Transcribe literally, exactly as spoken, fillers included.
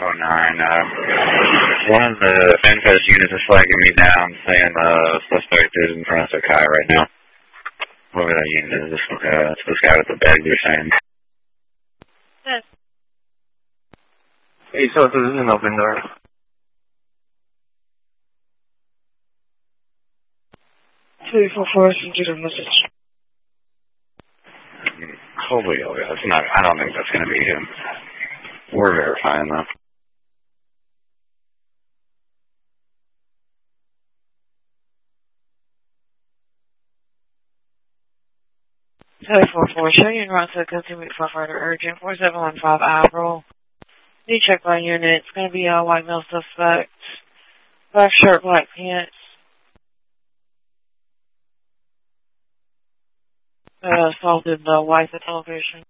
oh nine. Uh, one of the FanFest units is flagging me down, saying the uh, suspect is in front of Sakai right now. Whoever that unit is, this, uh, it's this guy with the bag they're saying. Yes. Hey, so this is an open door. two four four, send you the message. Hopefully, it's not, I don't think that's going to be him. We're verifying, though. two four four, show you in right to continue for further urgent. four seven one five April. Need check by unit. It's going to be a white male suspect. Black shirt, black pants. Uh, assaulted the wife at television.